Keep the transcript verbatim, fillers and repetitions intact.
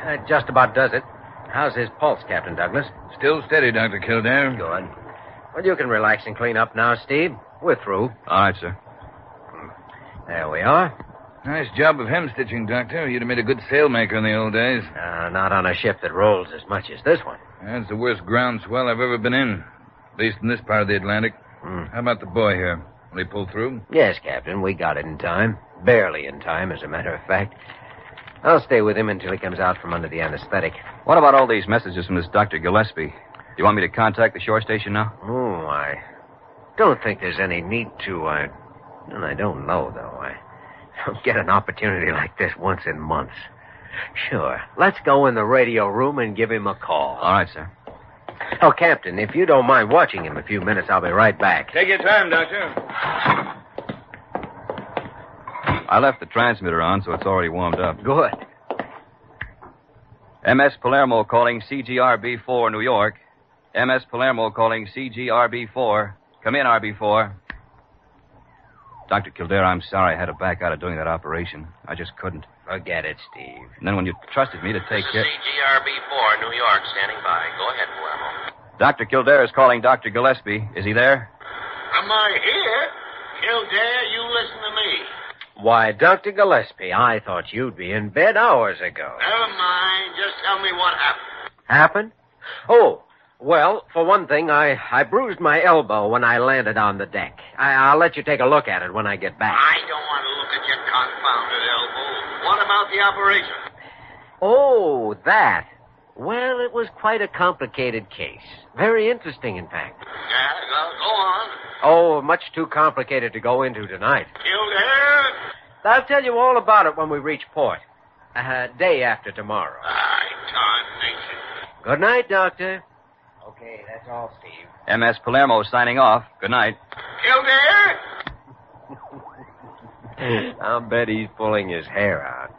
That just about does it. How's his pulse, Captain Douglas? Still steady, Doctor Kildare. Good. Well, you can relax and clean up now, Steve. We're through. All right, sir. There we are. Nice job of hem-stitching, Doctor. You'd have made a good sailmaker in the old days. Uh, not on a ship that rolls as much as this one. That's the worst ground swell I've ever been in, at least in this part of the Atlantic. Mm. How about the boy here? Will he pull through? Yes, Captain. We got it in time. Barely in time, as a matter of fact. I'll stay with him until he comes out from under the anesthetic. What about all these messages from this Doctor Gillespie? Do you want me to contact the shore station now? Oh, I don't think there's any need to. I, and I don't know, though. I don't get an opportunity like this once in months. Sure. Let's go in the radio room and give him a call. All right, sir. Oh, Captain, if you don't mind watching him a few minutes, I'll be right back. Take your time, Doctor. I left the transmitter on, so it's already warmed up. Good. M S Palermo calling C G R B four, New York. M S Palermo calling C G R B four. Come in, R B four. Doctor Kildare, I'm sorry I had to back out of doing that operation. I just couldn't. Forget it, Steve. And then when you trusted me to take care... This is C G R B four, New York, standing by. Go ahead, Palermo. Doctor Kildare is calling Doctor Gillespie. Is he there? Am I here? Kildare, you listen to me. Why, Doctor Gillespie, I thought you'd be in bed hours ago. Never mind. Just tell me what happened. Happened? Oh, well, for one thing, I, I bruised my elbow when I landed on the deck. I, I'll let you take a look at it when I get back. I don't want to look at your confounded elbow. What about the operation? Oh, that. Well, it was quite a complicated case. Very interesting, in fact. Yeah, well, go on. Oh, much too complicated to go into tonight. Kildare? I'll tell you all about it when we reach port. Uh, day after tomorrow. I tarnation. Good night, Doctor. Okay, that's all, Steve. M S Palermo signing off. Good night. Kildare? I'll bet he's pulling his hair out.